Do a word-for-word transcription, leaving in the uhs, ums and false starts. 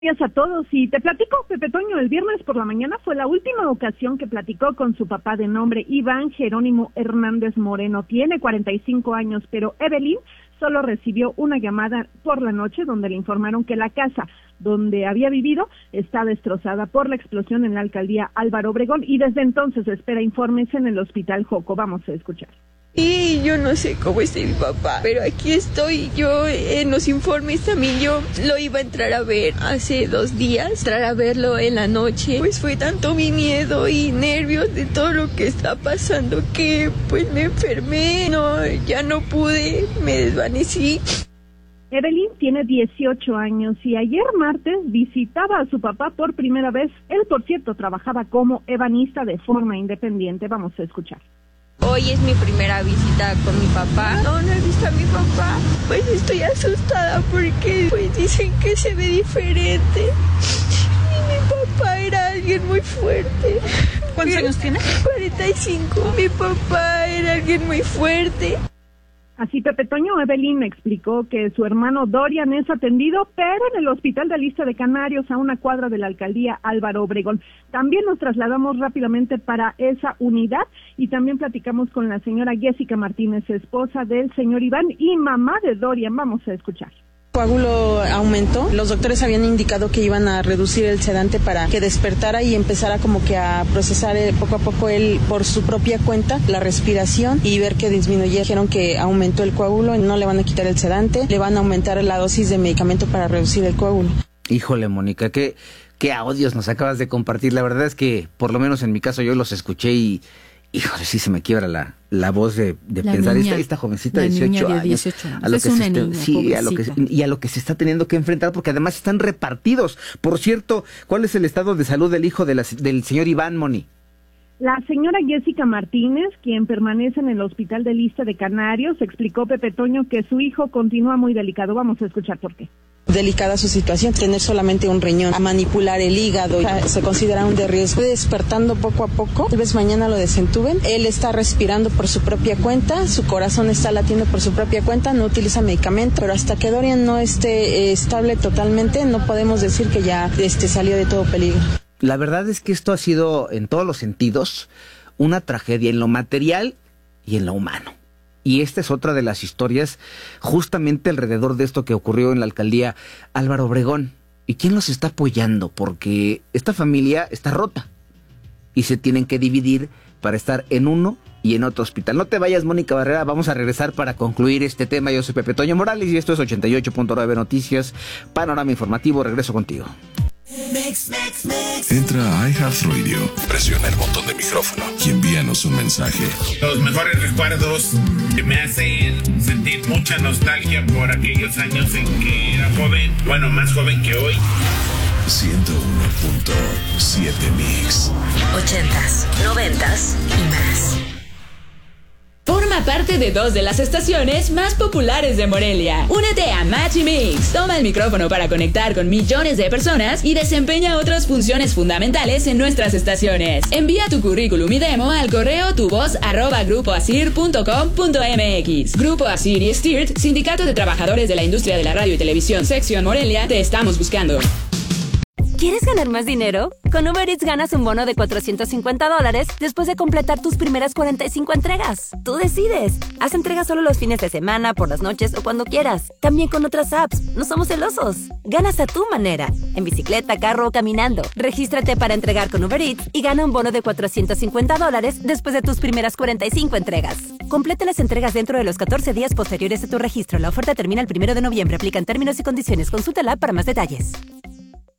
Gracias a todos y te platico, Pepe Toño, el viernes por la mañana fue la última ocasión que platicó con su papá de nombre Iván Jerónimo Hernández Moreno. Tiene cuarenta y cinco años, pero Evelyn solo recibió una llamada por la noche donde le informaron que la casa donde había vivido está destrozada por la explosión en la alcaldía Álvaro Obregón y desde entonces espera informes en el hospital Joco. Vamos a escuchar. Y yo no sé cómo está mi papá, pero aquí estoy. Yo en los informes también yo lo iba a entrar a ver hace dos días, entrar a verlo en la noche. Pues fue tanto mi miedo y nervios de todo lo que está pasando que pues me enfermé, no, ya no pude, me desvanecí. Evelyn tiene dieciocho años y ayer martes visitaba a su papá por primera vez. Él, por cierto, trabajaba como ebanista de forma independiente. Vamos a escuchar. Hoy es mi primera visita con mi papá. No, no he visto a mi papá. Pues estoy asustada porque pues dicen que se ve diferente. Y mi papá era alguien muy fuerte. ¿Cuántos años tiene? cuarenta y cinco. Mi papá era alguien muy fuerte. Así Pepe Toño, Evelyn explicó que su hermano Dorian es atendido, pero en el hospital de Lista de Canarios, a una cuadra de la alcaldía Álvaro Obregón. También nos trasladamos rápidamente para esa unidad y también platicamos con la señora Jessica Martínez, esposa del señor Iván y mamá de Dorian. Vamos a escuchar. El coágulo aumentó, los doctores habían indicado que iban a reducir el sedante para que despertara y empezara como que a procesar poco a poco él por su propia cuenta la respiración y ver que disminuyó. Dijeron que aumentó el coágulo y no le van a quitar el sedante, le van a aumentar la dosis de medicamento para reducir el coágulo. Híjole, Mónica, qué, qué audios nos acabas de compartir. La verdad es que, por lo menos en mi caso, yo los escuché y híjole, sí se me quiebra la, la voz de, de pensar niña, esta, esta jovencita de dieciocho de años, dieciocho años. a lo Es que una se está, niña, sí, a lo que y a lo que se está teniendo que enfrentar, porque además están repartidos. Por cierto, ¿cuál es el estado de salud del hijo de la, del señor Iván, Moni? La señora Jessica Martínez, quien permanece en el hospital de Lista de Canarios, explicó Pepe Toño que su hijo continúa muy delicado. Vamos a escuchar por qué. Delicada su situación, tener solamente un riñón, a manipular el hígado, se considera un de riesgo. Despertando poco a poco, tal vez mañana lo desentuben. Él está respirando por su propia cuenta, su corazón está latiendo por su propia cuenta, no utiliza medicamento, pero hasta que Dorian no esté eh, estable totalmente, no podemos decir que ya este, salió de todo peligro. La verdad es que esto ha sido, en todos los sentidos, una tragedia en lo material y en lo humano. Y esta es otra de las historias justamente alrededor de esto que ocurrió en la alcaldía Álvaro Obregón. ¿Y quién los está apoyando? Porque esta familia está rota y se tienen que dividir para estar en uno y en otro hospital. No te vayas, Mónica Barrera, vamos a regresar para concluir este tema. Yo soy Pepe Toño Morales y esto es ochenta y ocho punto nueve Noticias, Panorama Informativo. Regreso contigo. Entra a iHeartRadio, presiona el botón de micrófono y envíanos un mensaje. Los mejores recuerdos que me hacen sentir mucha nostalgia por aquellos años en que era joven, bueno, más joven que hoy. ciento uno punto siete Mix. Ochentas, noventas y más. Forma parte de dos de las estaciones más populares de Morelia. Únete a Match y Mix. Toma el micrófono para conectar con millones de personas y desempeña otras funciones fundamentales en nuestras estaciones. Envía tu currículum y demo al correo tuvoz arroba grupo asir punto com punto mx. Grupo Asir y Stirt, Sindicato de Trabajadores de la Industria de la Radio y Televisión, Sección Morelia, te estamos buscando. ¿Quieres ganar más dinero? Con Uber Eats ganas un bono de cuatrocientos cincuenta dólares después de completar tus primeras cuarenta y cinco entregas. Tú decides. Haz entregas solo los fines de semana, por las noches o cuando quieras. También con otras apps. No somos celosos. Ganas a tu manera. En bicicleta, carro o caminando. Regístrate para entregar con Uber Eats y gana un bono de cuatrocientos cincuenta dólares después de tus primeras cuarenta y cinco entregas. Completa las entregas dentro de los catorce días posteriores a tu registro. La oferta termina el primero de noviembre. Aplican términos y condiciones. Consulta la app para más detalles.